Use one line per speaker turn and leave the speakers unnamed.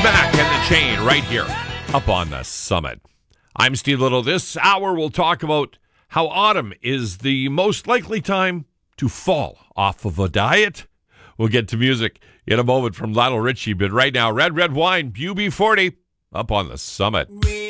Mac and the Chain right here up on the summit. I'm Steve Little. This hour we'll talk about how autumn is the most likely time to fall off of a diet. We'll get to music in a moment from Lionel Richie, but right now, Red Wine, UB40 up on the summit.